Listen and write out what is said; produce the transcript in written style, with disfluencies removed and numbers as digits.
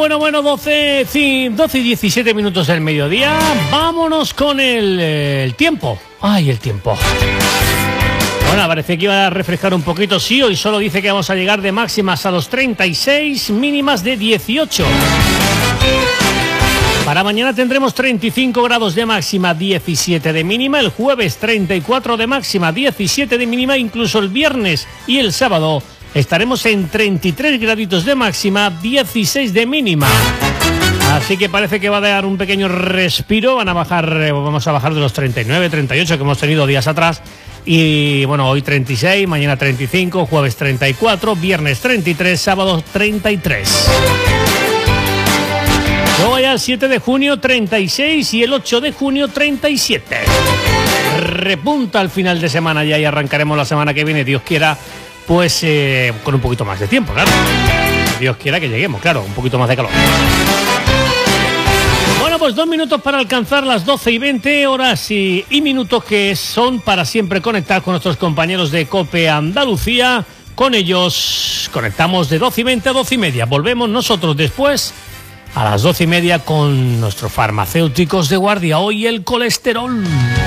Bueno, 12 y 17 minutos del mediodía. Vámonos con el tiempo. Ay, el tiempo. Bueno, parece que iba a refrescar un poquito. Sí, hoy solo dice que vamos a llegar de máximas a los 36, mínimas de 18. Para mañana tendremos 35 grados de máxima, 17 de mínima. El jueves 34 de máxima, 17 de mínima. Incluso el viernes y el sábado estaremos en 33 graditos de máxima, 16 de mínima. Así que parece que va a dar un pequeño respiro. Vamos a bajar de los 39, 38 que hemos tenido días atrás. Y bueno, hoy 36, mañana 35, jueves 34, viernes 33, sábado 33. Luego ya el 7 de junio 36 y el 8 de junio 37. Repunta al final de semana ya y arrancaremos la semana que viene, Dios quiera, pues con un poquito más de tiempo, claro. Dios quiera que lleguemos, claro, un poquito más de calor. Bueno, pues 2 minutos para alcanzar las 12 y 20 horas y minutos que son para siempre conectar con nuestros compañeros de COPE Andalucía. Con ellos conectamos de 12 y 20 a 12 y media. Volvemos nosotros después a las 12 y media con nuestros farmacéuticos de guardia. Hoy el colesterol.